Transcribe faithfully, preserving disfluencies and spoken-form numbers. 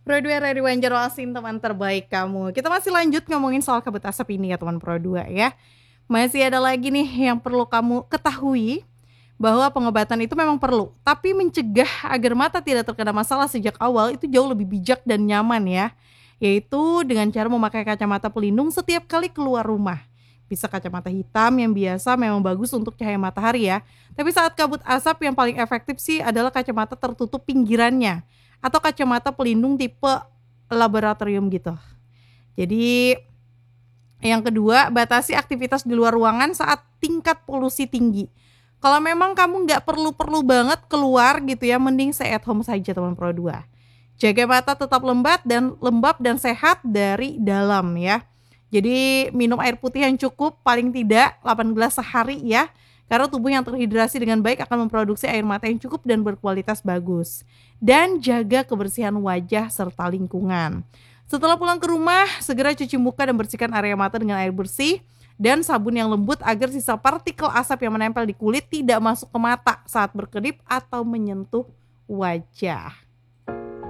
Pro dua Radio Banjarmasin, teman terbaik kamu. Kita masih lanjut ngomongin soal kabut asap ini ya teman Pro dua ya. Masih ada lagi nih yang perlu kamu ketahui, bahwa pengobatan itu memang perlu, tapi mencegah agar mata tidak terkena masalah sejak awal itu jauh lebih bijak dan nyaman ya. Yaitu dengan cara memakai kacamata pelindung setiap kali keluar rumah. Bisa kacamata hitam yang biasa memang bagus untuk cahaya matahari ya. Tapi saat kabut asap yang paling efektif sih adalah kacamata tertutup pinggirannya atau kacamata pelindung tipe laboratorium gitu. Jadi yang kedua, batasi aktivitas di luar ruangan saat tingkat polusi tinggi. Kalau memang kamu nggak perlu-perlu banget keluar gitu ya, mending stay at home saja teman Pro dua. Jaga mata tetap lembab dan lembab dan sehat dari dalam ya. Jadi minum air putih yang cukup, paling tidak delapan gelas sehari ya. Karena tubuh yang terhidrasi dengan baik akan memproduksi air mata yang cukup dan berkualitas bagus. Dan jaga kebersihan wajah serta lingkungan. Setelah pulang ke rumah, segera cuci muka dan bersihkan area mata dengan air bersih dan sabun yang lembut agar sisa partikel asap yang menempel di kulit tidak masuk ke mata saat berkedip atau menyentuh wajah.